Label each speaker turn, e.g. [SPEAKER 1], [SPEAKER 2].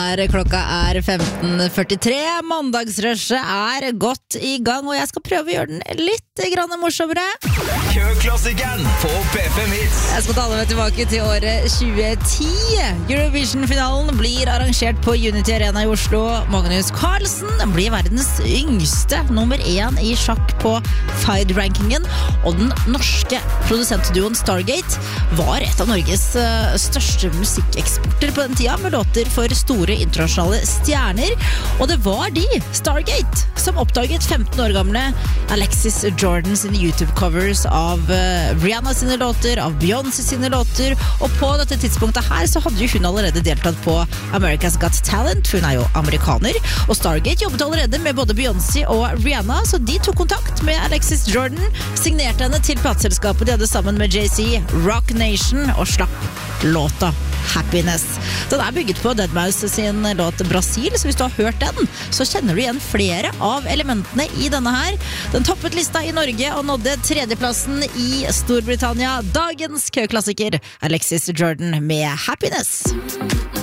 [SPEAKER 1] Klokka 15:43. Mandagsrushet godt i gang, og jeg skal prøve å gjøre den litt grann morsommere.
[SPEAKER 2] Køklassikeren på P5 Hits.
[SPEAKER 1] Jeg skal ta deg tilbake til året 2010. Eurovision-finalen blir arrangert på Unity Arena i Oslo. Magnus Carlsen blir verdens yngste nummer 1 i sjakk på FIDE-rankingen, og den norske produsentduoen Stargate var et av Norges største musikkeksporter på den tida, med låter for store internasjonale stjerner. Og det var de, Stargate, som oppdaget 15 år gamle Alexis Jordan sine YouTube-covers av Rihanna sine låter, av Beyoncé sine låter, og på dette tidspunktet her så hadde jo hun allerede deltatt på America's Got Talent. Hun er jo amerikaner, og Stargate jobbet allerede med både Beyoncé og Rihanna, så de tok kontakt med Alexis Jordan, signerte henne til plateselskapet de hadde sammen med Jay-Z, Rock Nation, og slapp låta Happiness. Den er bygget på Deadmau5 sin låt Brasil, så hvis du har hørt den, så kjenner du igjen flere av elementene i denne her. Den toppet lista i Norge og nådde 3. plassen i Storbritannia. Dagens køklassiker, Alexis Jordan med Happiness.